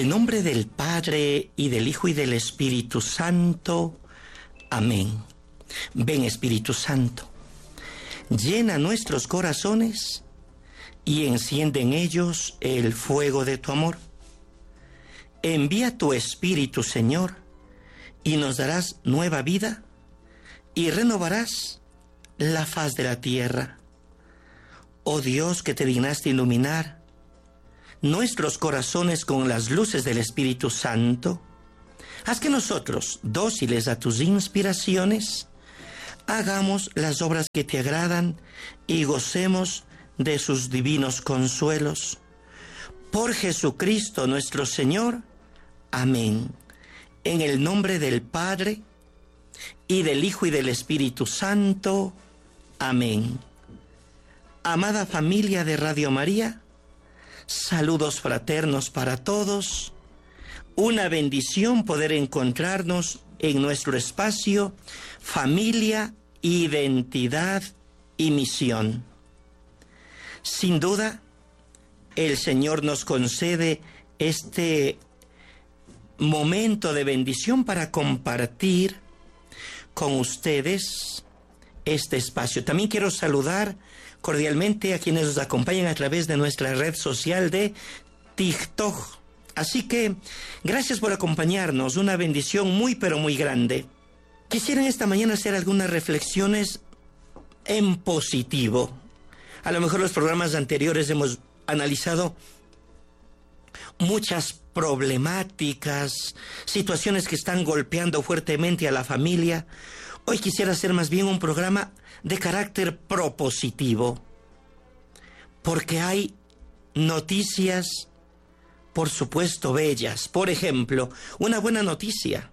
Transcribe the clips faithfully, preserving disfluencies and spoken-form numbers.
el nombre del Padre, y del Hijo, y del Espíritu Santo. Amén. Ven, Espíritu Santo, llena nuestros corazones y enciende en ellos el fuego de tu amor. Envía tu Espíritu, Señor, y nos darás nueva vida y renovarás la faz de la tierra. Oh Dios, que te dignaste iluminar nuestros corazones con las luces del Espíritu Santo, haz que nosotros, dóciles a tus inspiraciones, hagamos las obras que te agradan y gocemos de sus divinos consuelos. Por Jesucristo nuestro Señor. Amén. En el nombre del Padre, y del Hijo, y del Espíritu Santo. Amén. Amada familia de Radio María, saludos fraternos para todos. Una bendición poder encontrarnos en nuestro espacio Familia, Identidad y Misión. Sin duda, el Señor nos concede este momento de bendición para compartir con ustedes este espacio. También quiero saludar cordialmente a quienes nos acompañan a través de nuestra red social de TikTok. Así que, gracias por acompañarnos, una bendición muy pero muy grande. Quisiera en esta mañana hacer algunas reflexiones en positivo. A lo mejor los programas anteriores hemos analizado muchas problemáticas, situaciones que están golpeando fuertemente a la familia. Hoy quisiera hacer más bien un programa de carácter propositivo, porque hay noticias, por supuesto, bellas. Por ejemplo, una buena noticia: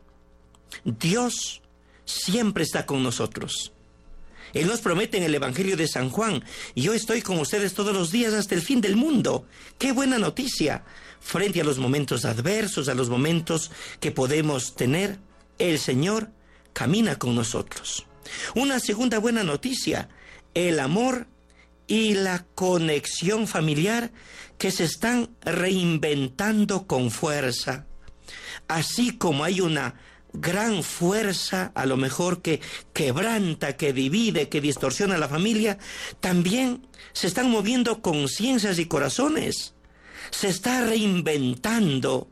Dios siempre está con nosotros. Él nos promete en el Evangelio de San Juan: yo estoy con ustedes todos los días hasta el fin del mundo. ¡Qué buena noticia! Frente a los momentos adversos, a los momentos que podemos tener, el Señor camina con nosotros. Una segunda buena noticia: el amor y la conexión familiar que se están reinventando con fuerza. Así como hay una gran fuerza, a lo mejor que quebranta, que divide, que distorsiona a la familia, también se están moviendo conciencias y corazones. Se está reinventando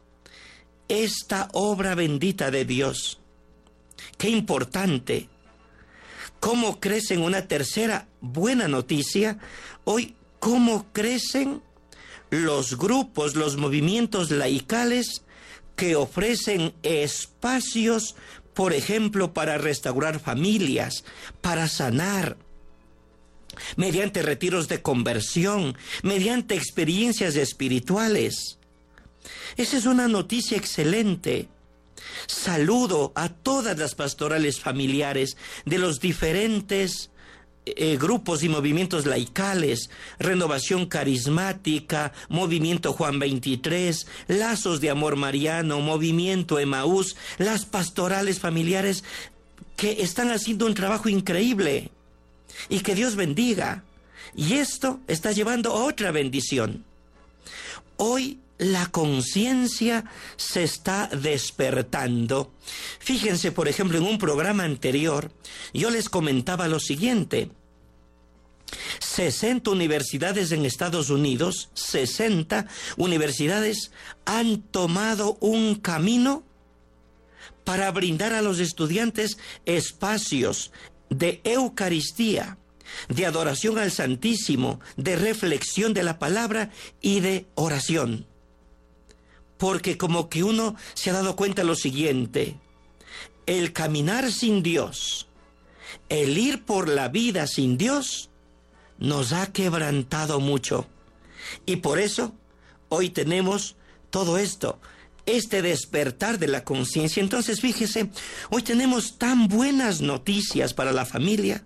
esta obra bendita de Dios. Qué importante. ¿Cómo crecen? Una tercera buena noticia hoy: cómo crecen los grupos, los movimientos laicales que ofrecen espacios, por ejemplo, para restaurar familias, para sanar, mediante retiros de conversión, mediante experiencias espirituales. Esa es una noticia excelente. Saludo a todas las pastorales familiares de los diferentes eh, grupos y movimientos laicales: Renovación Carismática, Movimiento Juan veintitrés, Lazos de Amor Mariano, Movimiento Emaús, las pastorales familiares que están haciendo un trabajo increíble. Y que Dios bendiga. Y esto está llevando a otra bendición. Hoy la conciencia se está despertando. Fíjense, por ejemplo, en un programa anterior, yo les comentaba lo siguiente: sesenta universidades en Estados Unidos, sesenta universidades han tomado un camino para brindar a los estudiantes espacios de Eucaristía, de adoración al Santísimo, de reflexión de la palabra y de oración. Porque como que uno se ha dado cuenta lo siguiente: el caminar sin Dios, el ir por la vida sin Dios, nos ha quebrantado mucho. Y por eso hoy tenemos todo esto, este despertar de la conciencia. Entonces, fíjese, hoy tenemos tan buenas noticias para la familia.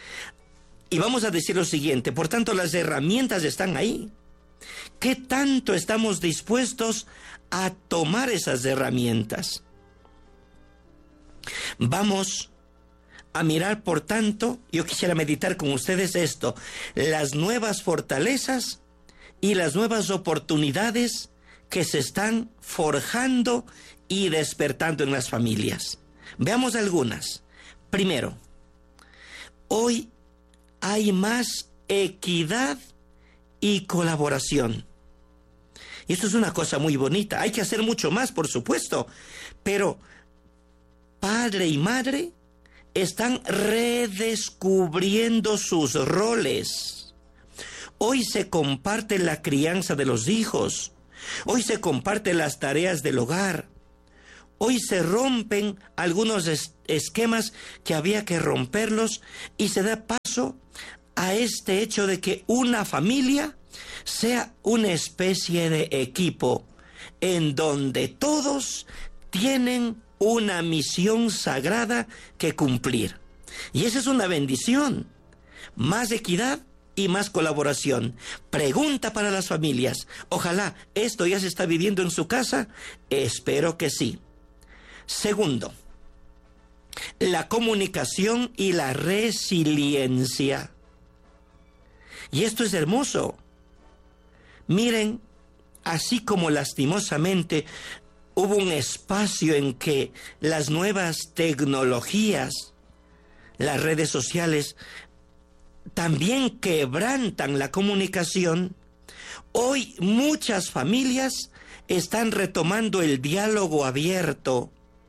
Y vamos a decir lo siguiente: por tanto, las herramientas están ahí. ¿Qué tanto estamos dispuestos a tomar esas herramientas? Vamos a mirar, por tanto, yo quisiera meditar con ustedes esto: las nuevas fortalezas y las nuevas oportunidades que se están forjando y despertando en las familias. Veamos algunas. Primero, hoy hay más equidad y colaboración. Y esto es una cosa muy bonita. Hay que hacer mucho más, por supuesto, pero padre y madre están redescubriendo sus roles. Hoy se comparte la crianza de los hijos. Hoy se comparten las tareas del hogar. Hoy se rompen algunos es- esquemas que había que romperlos y se da paso a este hecho de que una familia sea una especie de equipo en donde todos tienen una misión sagrada que cumplir. Y esa es una bendición. Más equidad y más colaboración. Pregunta para las familias. Ojalá esto ya se está viviendo en su casa. Espero que sí. Segundo, la comunicación y la resiliencia. Y esto es hermoso. Miren, así como lastimosamente hubo un espacio en que las nuevas tecnologías, las redes sociales, también quebrantan la comunicación, hoy muchas familias están retomando el diálogo abierto.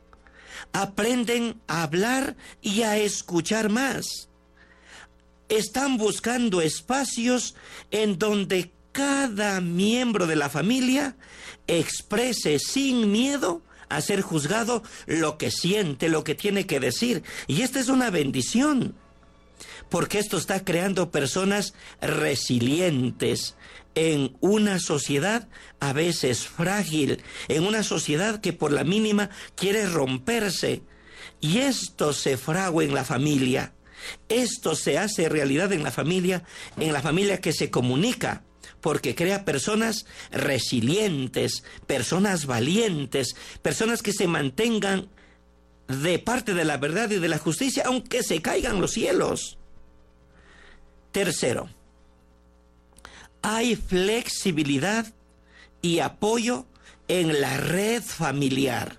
Aprenden a hablar y a escuchar más. Están buscando espacios en donde cada miembro de la familia exprese sin miedo a ser juzgado lo que siente, lo que tiene que decir. Y esta es una bendición, porque esto está creando personas resilientes en una sociedad a veces frágil, en una sociedad que por la mínima quiere romperse. Y esto se fragua en la familia. Esto se hace realidad en la familia, en la familia que se comunica, porque crea personas resilientes, personas valientes, personas que se mantengan de parte de la verdad y de la justicia, aunque se caigan los cielos. Tercero, hay flexibilidad y apoyo en la red familiar.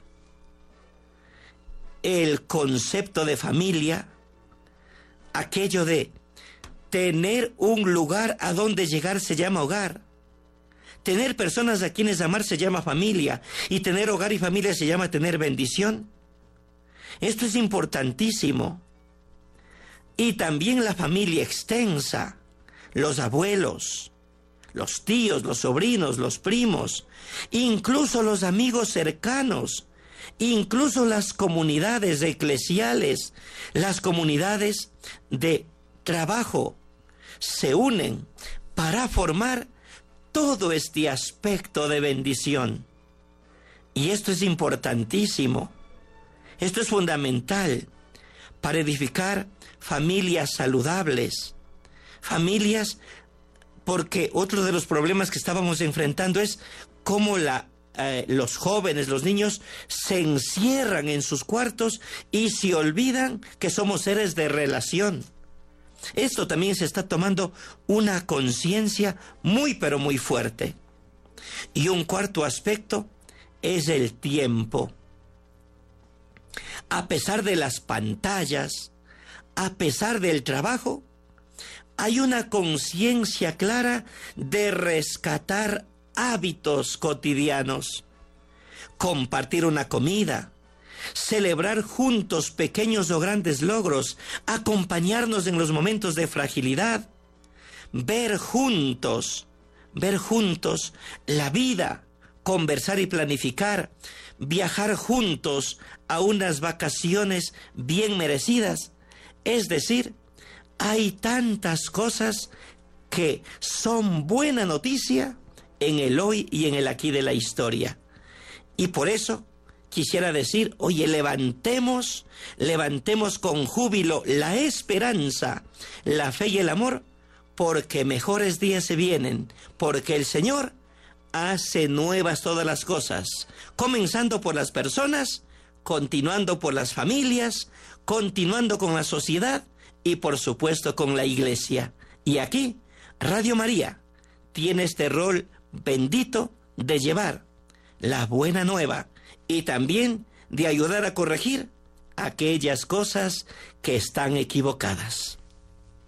El concepto de familia, aquello de tener un lugar a donde llegar se llama hogar. Tener personas a quienes amar se llama familia. Y tener hogar y familia se llama tener bendición. Esto es importantísimo. Y también la familia extensa, los abuelos, los tíos, los sobrinos, los primos, incluso los amigos cercanos, incluso las comunidades eclesiales, las comunidades de trabajo, se unen para formar todo este aspecto de bendición. Y esto es importantísimo. Esto es fundamental para edificar familias saludables, familias, porque otro de los problemas que estábamos enfrentando es cómo la, eh, los jóvenes, los niños, se encierran en sus cuartos y se olvidan que somos seres de relación. Esto también se está tomando una conciencia muy pero muy fuerte. Y un cuarto aspecto es el tiempo. A pesar de las pantallas, a pesar del trabajo, hay una conciencia clara de rescatar hábitos cotidianos, compartir una comida, celebrar juntos pequeños o grandes logros, acompañarnos en los momentos de fragilidad, ver juntos, ver juntos la vida, conversar y planificar, viajar juntos a unas vacaciones bien merecidas. Es decir, hay tantas cosas que son buena noticia en el hoy y en el aquí de la historia. Y por eso quisiera decir, oye, levantemos, levantemos con júbilo la esperanza, la fe y el amor, porque mejores días se vienen, porque el Señor hace nuevas todas las cosas, comenzando por las personas, continuando por las familias, continuando con la sociedad y por supuesto con la iglesia. Y aquí, Radio María tiene este rol bendito de llevar la buena nueva y también de ayudar a corregir aquellas cosas que están equivocadas.